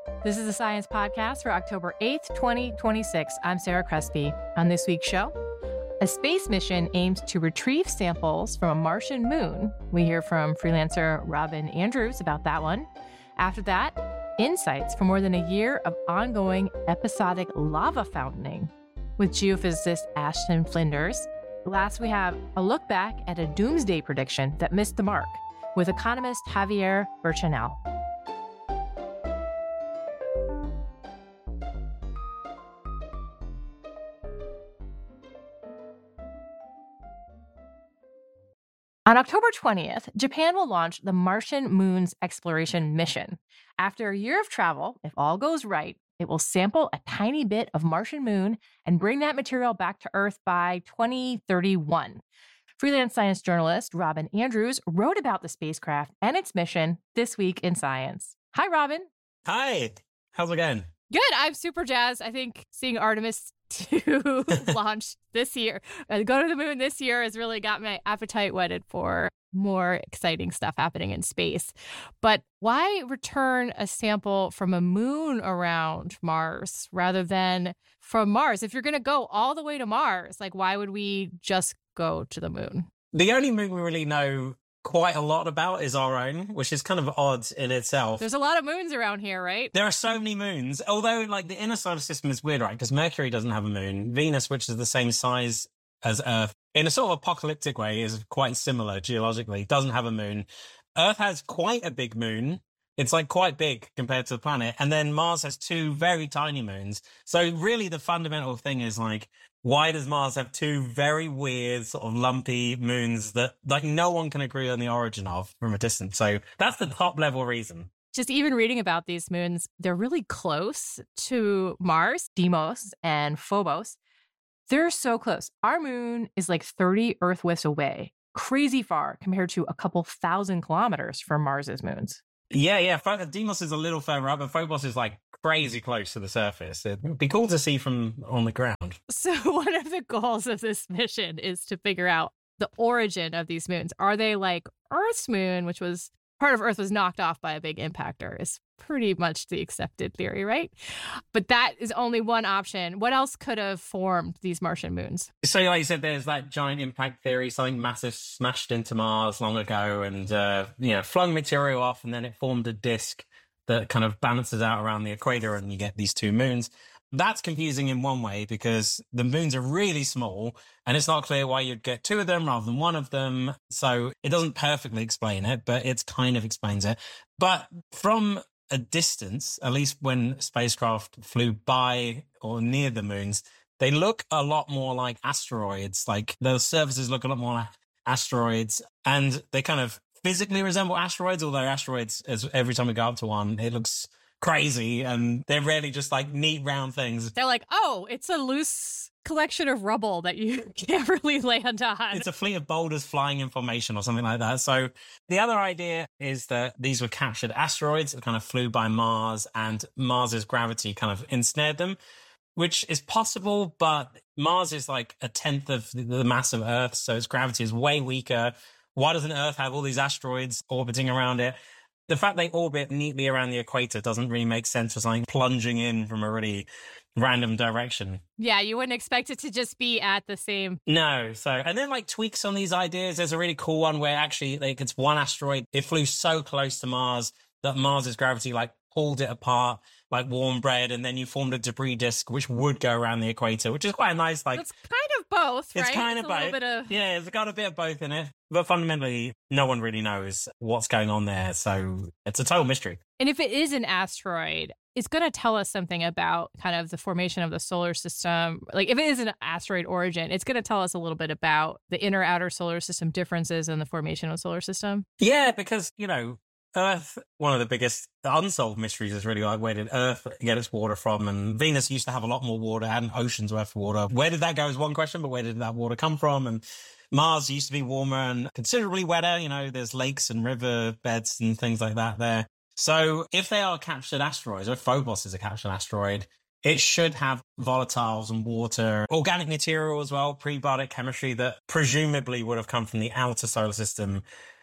This is the Science Podcast for October 8th, 2026. I'm Sarah Crespi. On this week's show, a space mission aims to retrieve samples from a Martian moon. We hear from freelancer Robin Andrews about that one. After that, insights from more than a year of ongoing episodic lava fountaining with geophysicist Ashton Flinders. Last, we have a look back at a doomsday prediction that missed the mark with economist Javier Burchinel. On October 20th, Japan will launch the Martian Moon's exploration mission. After a year of travel, if all goes right, it will sample a tiny bit of Martian moon and bring that material back to Earth by 2031. Freelance science journalist Robin Andrews wrote about the spacecraft and its mission this week in Science. Hi, Robin. Hi. How's it going? Good. I'm super jazzed. I think seeing Artemis 2 launch this year, go to the moon this year, has really got my appetite whetted for more exciting stuff happening in space. But why return a sample from a moon around Mars rather than from Mars? If you're going to go all the way to Mars, like, why would we just go to the moon? The only moon we really know quite a lot about is our own, which is kind of odd in itself. There's a lot of moons around here, right? There are so many moons, although like the inner solar system is weird, right? Because Mercury doesn't have a moon. Venus, which is the same size as Earth, in a sort of apocalyptic way, is quite similar geologically, doesn't have a moon. Earth has quite a big moon. It's like quite big compared to the planet. And then Mars has two very tiny moons. So really the fundamental thing is like, why does Mars have two very weird sort of lumpy moons that like no one can agree on the origin of from a distance? So that's the top level reason. Just even reading about these moons, they're really close to Mars, Deimos and Phobos. They're so close. Our moon is like 30 Earth widths away. Crazy far compared to a couple thousand kilometers from Mars's moons. Yeah. Deimos is a little further up, but Phobos is like crazy close to the surface. It'd be cool to see from on the ground. So one of the goals of this mission is to figure out the origin of these moons. Are they like Earth's moon, which was part of Earth was knocked off by a big impactor, is pretty much the accepted theory, right? But that is only one option. What else could have formed these Martian moons? So like you said, there's that giant impact theory, something massive smashed into Mars long ago and, flung material off, and then it formed a disk that kind of balances out around the equator and you get these two moons. That's confusing in one way because the moons are really small and it's not clear why you'd get two of them rather than one of them. So it doesn't perfectly explain it, but it kind of explains it. But from a distance, at least when spacecraft flew by or near the moons, they look a lot more like asteroids. Like the surfaces look a lot more like asteroids and they kind of physically resemble asteroids, although asteroids, as every time we go up to one, it looks crazy and they're really just like neat round things. They're like, oh, it's a loose collection of rubble that you can't really land on. It's a fleet of boulders flying in formation or something like that. So the other idea is that these were captured asteroids that kind of flew by Mars and Mars's gravity kind of ensnared them, which is possible, but Mars is like a tenth of the mass of Earth, so its gravity is way weaker. Why doesn't Earth have all these asteroids orbiting around it? The fact they orbit neatly around the equator doesn't really make sense for something plunging in from a really random direction. Yeah, you wouldn't expect it to just be at the same. No. So, and then like tweaks on these ideas. There's a really cool one where actually like it's one asteroid. It flew so close to Mars that Mars's gravity like pulled it apart like warm bread, and then you formed a debris disk which would go around the equator, which is quite a nice like. It's kind of both, right? It's kind of both. Yeah, it's got a bit of both in it. But fundamentally, no one really knows what's going on there. So it's a total mystery. And if it is an asteroid, it's going to tell us something about kind of the formation of the solar system. Like if it is an asteroid origin, it's going to tell us a little bit about the inner outer solar system differences in the formation of the solar system. Yeah, because, Earth, one of the biggest unsolved mysteries is really like, where did Earth get its water from? And Venus used to have a lot more water, had oceans worth of water. Where did that go is one question, but where did that water come from? And Mars used to be warmer and considerably wetter. There's lakes and river beds and things like that there. So if they are captured asteroids, or if Phobos is a captured asteroid, it should have volatiles and water, organic material as well, prebiotic chemistry that presumably would have come from the outer solar system.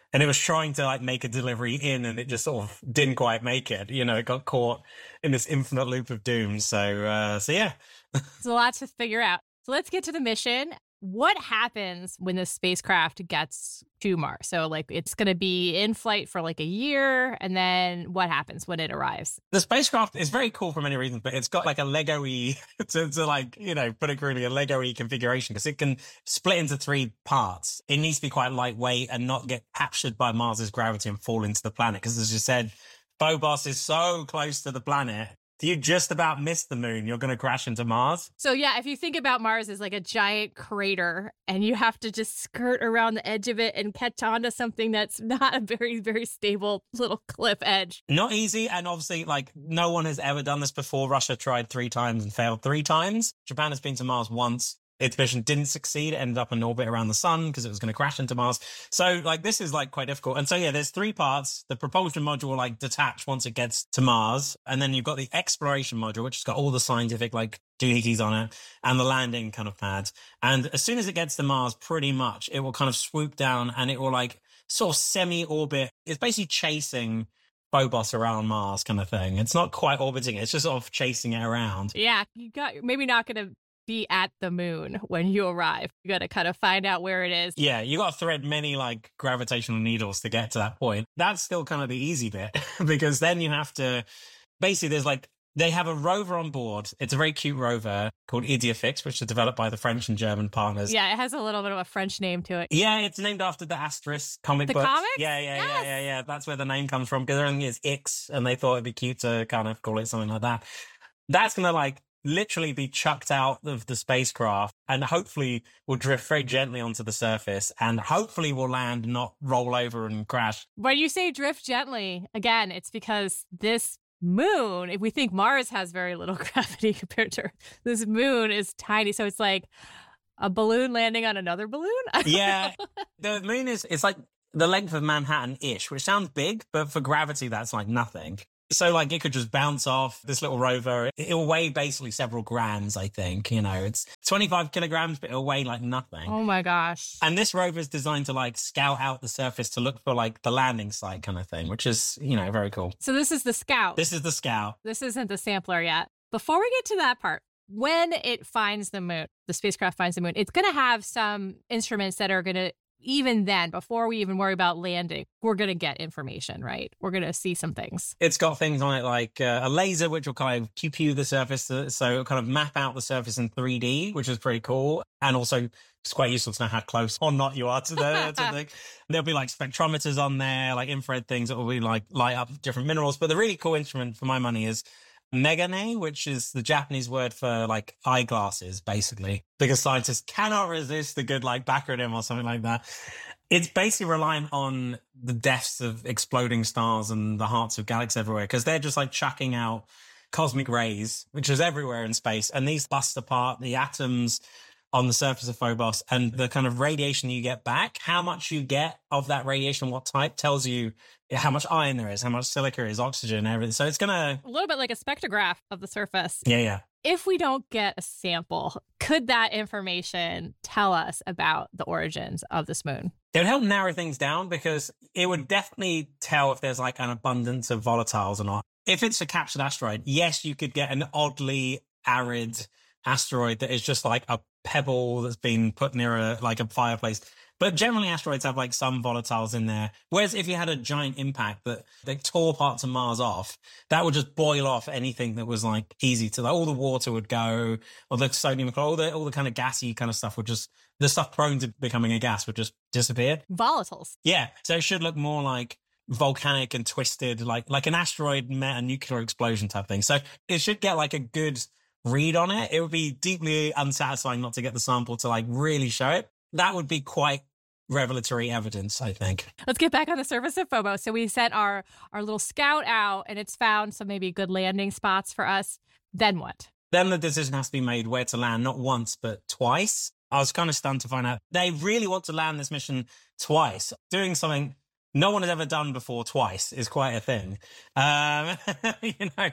and it was trying to like make a delivery in, and it just sort of didn't quite make it. It got caught in this infinite loop of doom. So yeah. There's a lot to figure out. So let's get to the mission. What happens when the spacecraft gets to Mars? So like it's going to be in flight for like a year. And then what happens when it arrives? The spacecraft is very cool for many reasons, but it's got like a Lego-y, to like, put it crudely, a Lego-y configuration because it can split into 3 parts. It needs to be quite lightweight and not get captured by Mars's gravity and fall into the planet. Because as you said, Phobos is so close to the planet. If you just about miss the moon, you're going to crash into Mars. So yeah, if you think about Mars as like a giant crater and you have to just skirt around the edge of it and catch onto something that's not a very, very stable little cliff edge. Not easy. And obviously, like, no one has ever done this before. Russia tried 3 times and failed 3 times. Japan has been to Mars once. Its mission didn't succeed. It ended up in orbit around the sun because it was going to crash into Mars. So like this is like quite difficult. And so yeah, there's 3 parts. The propulsion module will like detach once it gets to Mars. And then you've got the exploration module, which has got all the scientific like doohickeys on it, and the landing kind of pads. And as soon as it gets to Mars, pretty much it will kind of swoop down and it will like sort of semi-orbit. It's basically chasing Phobos around Mars kind of thing. It's not quite orbiting it. It's just sort of chasing it around. Yeah, you got maybe not going to be at the moon when you arrive. You got to kind of find out where it is. Yeah, you got to thread many like gravitational needles to get to that point. That's still kind of the easy bit because then you have to basically there's like they have a rover on board. It's a very cute rover called Idiafix, which is developed by the French and German partners. Yeah, it has a little bit of a French name to it. Yeah, it's named after the Asterisk comic book. The comics? Yeah. That's where the name comes from because everything is Ix, and they thought it'd be cute to kind of call it something like that. That's gonna like literally be chucked out of the spacecraft and hopefully will drift very gently onto the surface and hopefully will land, not roll over and crash. When you say drift gently, again, it's because this moon, if we think Mars has very little gravity compared to Earth, this moon is tiny. So it's like a balloon landing on another balloon? Yeah. The moon it's like the length of Manhattan-ish, which sounds big, but for gravity, that's like nothing. So, like, it could just bounce off this little rover. It'll weigh basically several grams, I think. It's 25 kilograms, but it'll weigh like nothing. Oh, my gosh. And this rover is designed to, like, scout out the surface to look for, like, the landing site kind of thing, which is, very cool. So this is the Scout. This is the Scout. This isn't the Sampler yet. Before we get to that part, when it finds the moon, the spacecraft finds the moon, it's going to have some instruments that are going to, even then, before we even worry about landing, we're going to get information, right? We're going to see some things. It's got things on it like a laser, which will kind of pew the surface. So it'll kind of map out the surface in 3D, which is pretty cool. And also, it's quite useful to know how close or not you are to the thing. There'll be like spectrometers on there, like infrared things that will be like light up different minerals. But the really cool instrument for my money is Megane, which is the Japanese word for like eyeglasses, basically, because scientists cannot resist a good like backronym or something like that. It's basically reliant on the deaths of exploding stars and the hearts of galaxies everywhere, because they're just like chucking out cosmic rays, which is everywhere in space. And these bust apart the atoms on the surface of Phobos, and the kind of radiation you get back, how much you get of that radiation, what type, tells you how much iron there is, how much silica is, oxygen, everything. So it's going to... A little bit like a spectrograph of the surface. Yeah. If we don't get a sample, could that information tell us about the origins of this moon? It would help narrow things down because it would definitely tell if there's like an abundance of volatiles or not. If it's a captured asteroid, yes, you could get an oddly arid asteroid that is just like a pebble that's been put near a fireplace. But generally asteroids have like some volatiles in there. Whereas if you had a giant impact that tore parts of Mars off, that would just boil off anything that was like easy to, like all the water would go, or the sodium, all the kind of gassy kind of stuff would just, the stuff prone to becoming a gas would just disappear. Volatiles. Yeah. So it should look more like volcanic and twisted, like an asteroid met a nuclear explosion type thing. So it should get like a good read on it. It would be deeply unsatisfying not to get the sample to like really show it. That would be quite revelatory evidence, I think. Let's get back on the surface of Phobos. So we sent our little scout out and it's found some maybe good landing spots for us. Then what? Then the decision has to be made where to land, not once, but twice. I was kind of stunned to find out they really want to land this mission twice. Doing something no one has ever done before twice is quite a thing.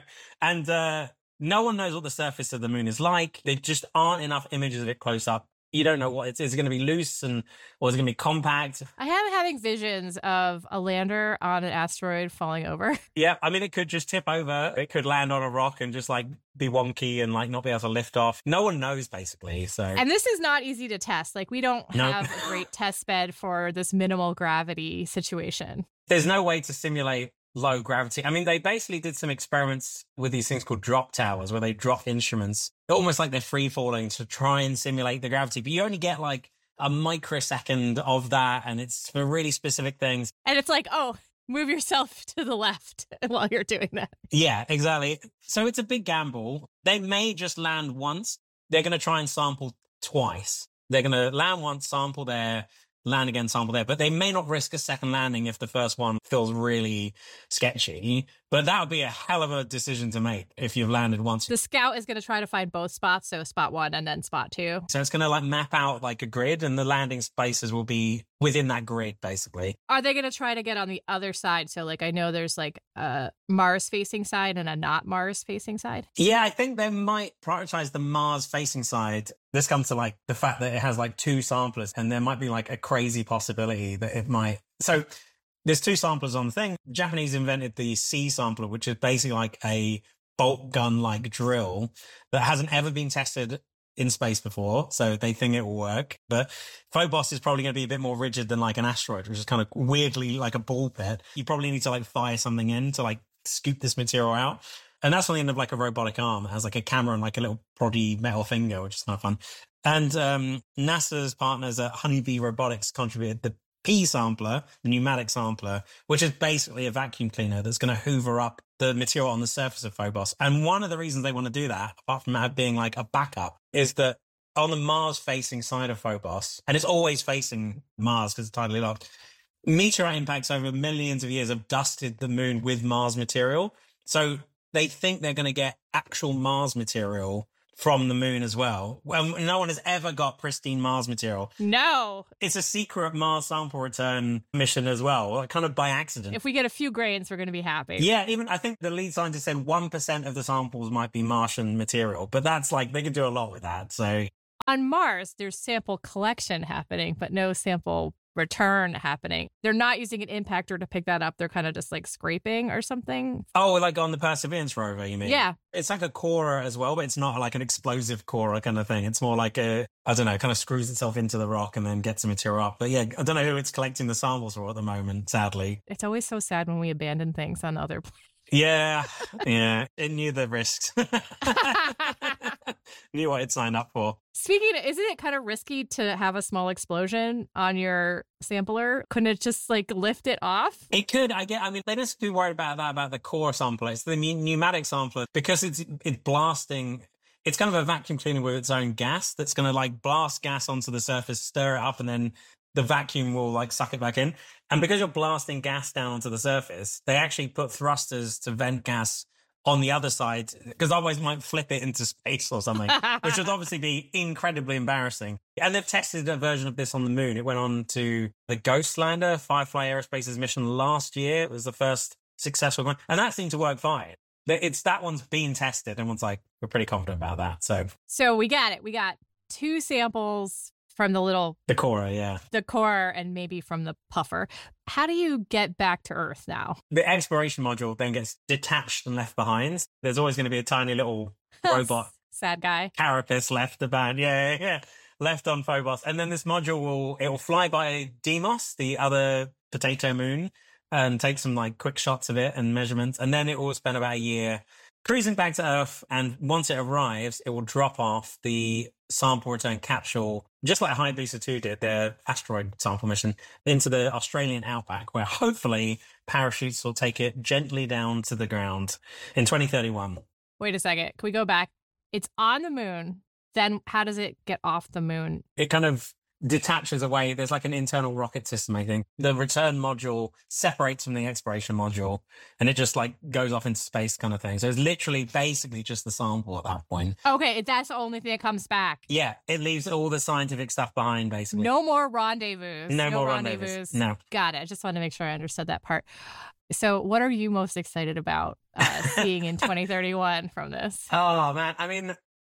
And no one knows what the surface of the moon is like. There just aren't enough images of it close up. You don't know what it is. Is it going to be loose or is it going to be compact? I am having visions of a lander on an asteroid falling over. Yeah, I mean, it could just tip over. It could land on a rock and just like be wonky and like not be able to lift off. No one knows, basically. So, and this is not easy to test. Like, we don't have a great test bed for this minimal gravity situation. There's no way to simulate low gravity. I mean, they basically did some experiments with these things called drop towers where they drop instruments almost like they're free falling to try and simulate the gravity. But you only get like a microsecond of that, and it's for really specific things. And it's like, oh, move yourself to the left while you're doing that. Yeah, exactly. So it's a big gamble. They may just land once. They're going to try and sample twice. They're going to land once, sample there, land again, sample there. But they may not risk a second landing if the first one feels really sketchy. But that would be a hell of a decision to make if you've landed once. The scout is going to try to find both spots, so spot 1 and then spot 2. So it's going to like map out like a grid, and the landing spaces will be within that grid, basically. Are they going to try to get on the other side? So like, I know there's like a Mars facing side and a not Mars facing side. Yeah, I think they might prioritize the Mars facing side. This comes to like the fact that it has like 2 samplers, and there might be like a crazy possibility that it might. So there's 2 samplers on the thing. The Japanese invented the C sampler, which is basically like a bolt gun like drill that hasn't ever been tested in space before, so they think it will work. But Phobos is probably going to be a bit more rigid than like an asteroid, which is kind of weirdly like a ball pit. You probably need to like fire something in to like scoop this material out. And that's on the end of like a robotic arm. It has like a camera and like a little proddy metal finger, which is kind of fun. And NASA's partners at Honeybee Robotics contributed the P sampler, the pneumatic sampler, which is basically a vacuum cleaner that's going to hoover up the material on the surface of Phobos. And one of the reasons they want to do that, apart from that being like a backup, is that on the Mars-facing side of Phobos, and it's always facing Mars because it's tidally locked, meteorite impacts over millions of years have dusted the moon with Mars material. So they think they're going to get actual Mars material from the moon as well. Well, no one has ever got pristine Mars material. No. It's a secret Mars sample return mission as well, kind of by accident. If we get a few grains, we're going to be happy. Yeah, even I think the lead scientist said 1% of the samples might be Martian material, but that's like, they can do a lot with that. So on Mars, there's sample collection happening, but no sample return happening. They're not using an impactor to pick that up. They're kind of just like scraping or something. Oh, like on the Perseverance rover, you mean? Yeah. It's like a corer as well, but it's not like an explosive corer kind of thing. It's more like a, I don't know, kind of screws itself into the rock and then gets the material up. But yeah, I don't know who it's collecting the samples for at the moment, sadly. It's always so sad when we abandon things on other planets. Yeah, it knew the risks. Knew what it signed up for. Speaking of, isn't it kind of risky to have a small explosion on your sampler? Couldn't it just like lift it off? It could. I mean, they don't be worried about that, about the core sampler. It's the pneumatic sampler because it's blasting. It's kind of a vacuum cleaner with its own gas that's going to like blast gas onto the surface, stir it up, and then the vacuum will like suck it back in. And because you're blasting gas down onto the surface, they actually put thrusters to vent gas on the other side, because otherwise it might flip it into space or something, which would obviously be incredibly embarrassing. And they've tested a version of this on the moon. It went on to the Ghost lander, Firefly Aerospace's mission last year. It was the first successful one. And that seemed to work fine. It's that one's been tested. Everyone's like, we're pretty confident about that. So we got it. We got 2 samples from the core, yeah. The core and maybe from the puffer. How do you get back to Earth now? The exploration module then gets detached and left behind. There's always going to be a tiny little robot. Sad guy. Carapace left about. Yeah. Left on Phobos. And then this module will fly by Deimos, the other potato moon, and take some like quick shots of it and measurements. And then it will spend about a year cruising back to Earth. And once it arrives, it will drop off the sample return capsule, just like Hayabusa 2 did, their asteroid sample mission, into the Australian outback, where hopefully parachutes will take it gently down to the ground in 2031. Wait a second. Can we go back? It's on the moon. Then how does it get off the moon? It kind of detaches away. There's like an internal rocket system, I think. The return module separates from the exploration module, and it just like goes off into space kind of thing. So it's literally basically just the sample at that point. Okay, that's the only thing that comes back. Yeah, it leaves all the scientific stuff behind, basically. No more rendezvous. No more rendezvous. No. Got it. I just wanted to make sure I understood that part. So what are you most excited about seeing in 2031 from this? Oh, man. I mean,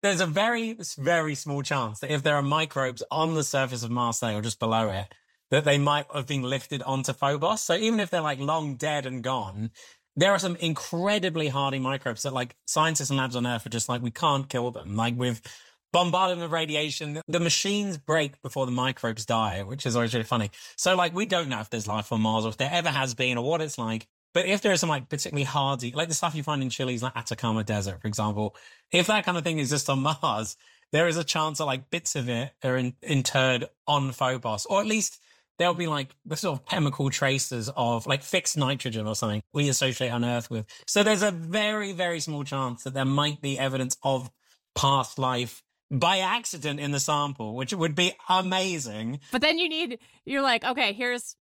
there's a very, very small chance that if there are microbes on the surface of Marseille or just below it, that they might have been lifted onto Phobos. So even if they're like long dead and gone, there are some incredibly hardy microbes that like scientists and labs on Earth are just like, we can't kill them. Like with bombardment of radiation, the machines break before the microbes die, which is always really funny. So like, we don't know if there's life on Mars or if there ever has been or what it's like. But if there's some like particularly hardy, like the stuff you find in Chile's like Atacama Desert, for example, if that kind of thing exists on Mars, there is a chance that like bits of it are interred on Phobos, or at least there'll be like the sort of chemical traces of like fixed nitrogen or something we associate on Earth with. So there's a very, very small chance that there might be evidence of past life by accident in the sample, which would be amazing. But then you're like, okay, here's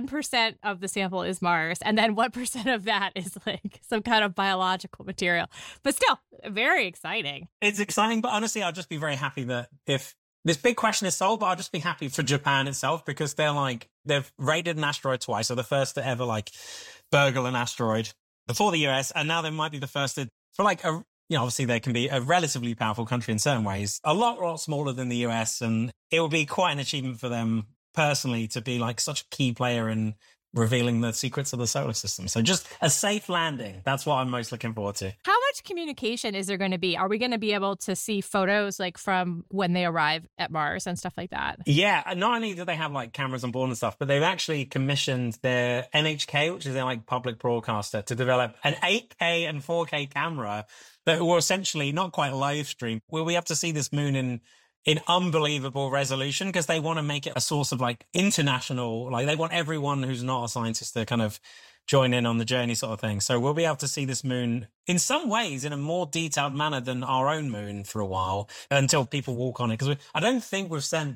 1% of the sample is Mars, and then 1% of that is like some kind of biological material. But still, very exciting. It's exciting, but honestly, I'll just be very happy that if this big question is solved, but I'll just be happy for Japan itself, because they've raided an asteroid twice. So the first to ever like burgle an asteroid before the US, and now they might be the first to, for like a, you know, obviously they can be a relatively powerful country in certain ways, a lot smaller than the US. And it would be quite an achievement for them personally to be like such a key player in revealing the secrets of the solar system. So just a safe landing. That's what I'm most looking forward to. How much communication is there going to be? Are we going to be able to see photos like from when they arrive at Mars and stuff like that? Yeah. Not only do they have like cameras on board and stuff, but they've actually commissioned their NHK, which is their like public broadcaster, to develop an 8K and 4K camera that will essentially not quite live stream. We'll be able to see this moon in unbelievable resolution, because they want to make it a source of like international, like they want everyone who's not a scientist to kind of join in on the journey sort of thing. So we'll be able to see this moon in some ways in a more detailed manner than our own moon for a while, until people walk on it. Because I don't think we've sent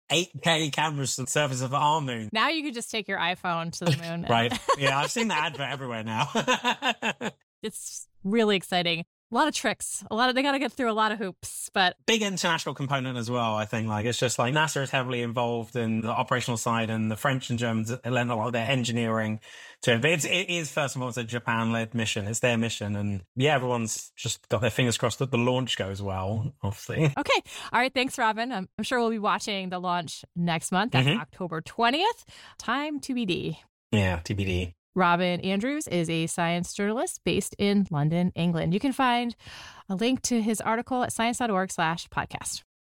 8K cameras to the surface of our moon. Now you could just take your iPhone to the moon. Right. Yeah, I've seen the advert everywhere now. It's really exciting. A lot of tricks. They got to get through a lot of hoops, but big international component as well. I think like it's just like NASA is heavily involved in the operational side, and the French and Germans lend a lot of their engineering to it. But it is first and foremost a Japan-led mission. It's their mission, and yeah, everyone's just got their fingers crossed that the launch goes well. Obviously. Okay. All right. Thanks, Robin. I'm sure we'll be watching the launch next month. That's October 20th. Time TBD. Yeah, TBD. Robin Andrews is a science journalist based in London, England. You can find a link to his article at science.org/podcast.